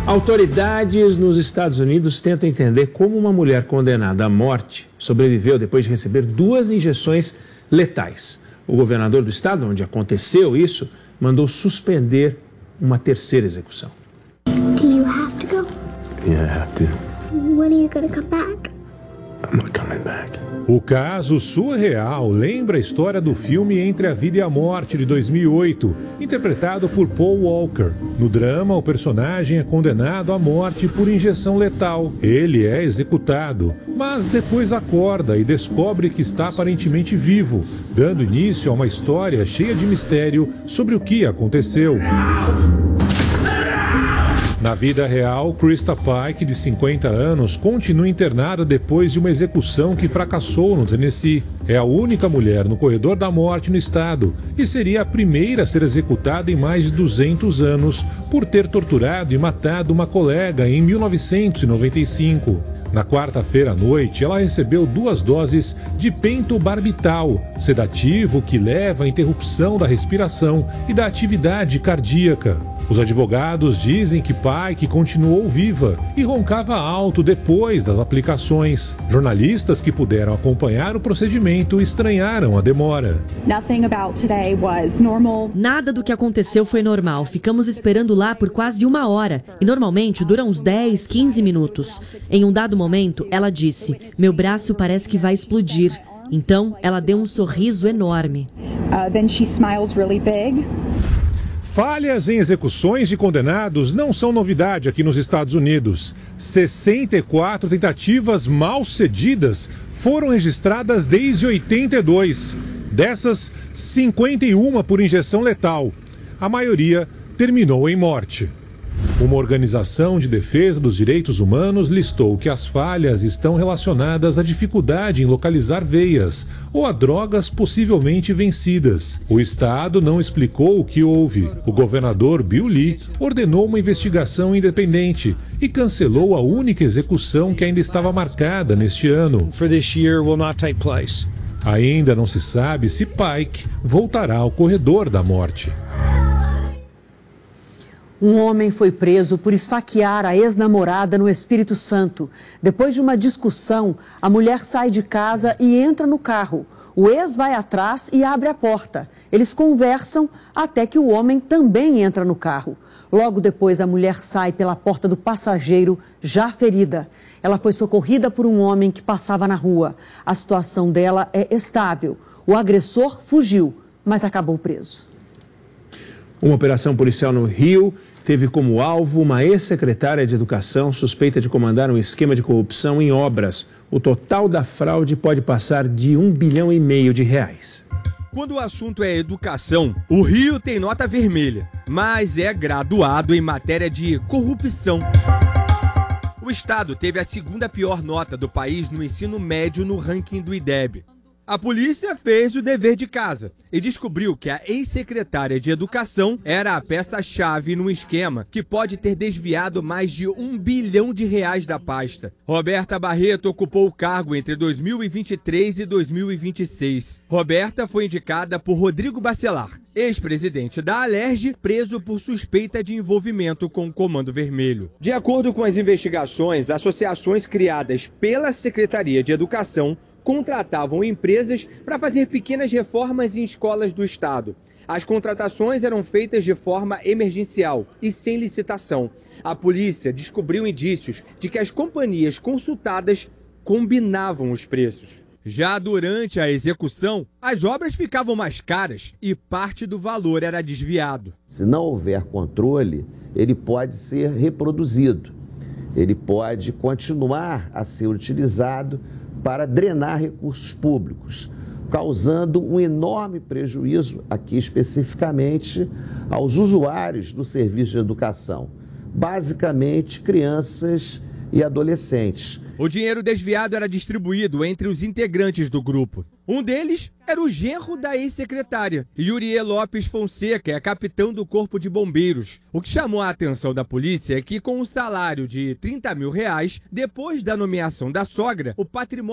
Autoridades nos Estados Unidos tentam entender como uma mulher condenada à morte sobreviveu depois de receber 2 injeções letais. O governador do estado, onde aconteceu isso, mandou suspender uma terceira execução. Do you have to go? Yeah, I have to. When are you gonna come back? I'm not coming back. O caso surreal lembra a história do filme Entre a Vida e a Morte, de 2008, interpretado por Paul Walker. No drama, o personagem é condenado à morte por injeção letal. Ele é executado, mas depois acorda e descobre que está aparentemente vivo, dando início a uma história cheia de mistério sobre o que aconteceu. Na vida real, Krista Pike, de 50 anos, continua internada depois de uma execução que fracassou no Tennessee. É a única mulher no corredor da morte no estado e seria a primeira a ser executada em mais de 200 anos por ter torturado e matado uma colega em 1995. Na quarta-feira à noite, ela recebeu 2 doses de pentobarbital, sedativo que leva à interrupção da respiração e da atividade cardíaca. Os advogados dizem que Pike continuou viva e roncava alto depois das aplicações. Jornalistas que puderam acompanhar o procedimento estranharam a demora. Nada do que aconteceu foi normal. Ficamos esperando lá por quase 1 hora e normalmente dura uns 10, 15 minutos. Em um dado momento, ela disse: "Meu braço parece que vai explodir." Então, ela deu um sorriso enorme. Falhas em execuções de condenados não são novidade aqui nos Estados Unidos. 64 tentativas mal sucedidas foram registradas desde 82. Dessas, 51 por injeção letal. A maioria terminou em morte. Uma organização de defesa dos direitos humanos listou que as falhas estão relacionadas à dificuldade em localizar veias ou a drogas possivelmente vencidas. O estado não explicou o que houve. O governador Bill Lee ordenou uma investigação independente e cancelou a única execução que ainda estava marcada neste ano. Ainda não se sabe se Pike voltará ao corredor da morte. Um homem foi preso por esfaquear a ex-namorada no Espírito Santo. Depois de uma discussão, a mulher sai de casa e entra no carro. O ex vai atrás e abre a porta. Eles conversam até que o homem também entra no carro. Logo depois, a mulher sai pela porta do passageiro, já ferida. Ela foi socorrida por um homem que passava na rua. A situação dela é estável. O agressor fugiu, mas acabou preso. Uma operação policial no Rio teve como alvo uma ex-secretária de Educação suspeita de comandar um esquema de corrupção em obras. O total da fraude pode passar de R$1,5 bilhão. Quando o assunto é educação, o Rio tem nota vermelha, mas é graduado em matéria de corrupção. O estado teve a 2ª pior nota do país no ensino médio no ranking do IDEB. A polícia fez o dever de casa e descobriu que a ex-secretária de Educação era a peça-chave num esquema que pode ter desviado mais de R$1 bilhão da pasta. Roberta Barreto ocupou o cargo entre 2023 e 2026. Roberta foi indicada por Rodrigo Bacelar, ex-presidente da Alerj, preso por suspeita de envolvimento com o Comando Vermelho. De acordo com as investigações, associações criadas pela Secretaria de Educação contratavam empresas para fazer pequenas reformas em escolas do estado. As contratações eram feitas de forma emergencial e sem licitação. A polícia descobriu indícios de que as companhias consultadas combinavam os preços. Já durante a execução, as obras ficavam mais caras e parte do valor era desviado. Se não houver controle, ele pode ser reproduzido. Ele pode continuar a ser utilizado para drenar recursos públicos, causando um enorme prejuízo, aqui especificamente, aos usuários do serviço de educação, basicamente crianças e adolescentes. O dinheiro desviado era distribuído entre os integrantes do grupo. Um deles era o genro da ex-secretária. Yuriê Lopes Fonseca é capitão do Corpo de Bombeiros. O que chamou a atenção da polícia é que, com um salário de R$30 mil, depois da nomeação da sogra, o patrimônio